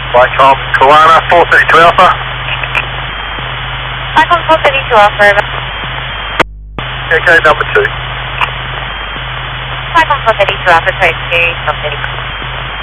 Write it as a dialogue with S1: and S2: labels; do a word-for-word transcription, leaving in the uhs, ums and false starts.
S1: Wycom, Kalana, four thirty-two Alpha.
S2: Wycom four thirty-two Alpha, over.
S1: Echo number two.
S2: Wycom four thirty-two Alpha, trade two, four thirty.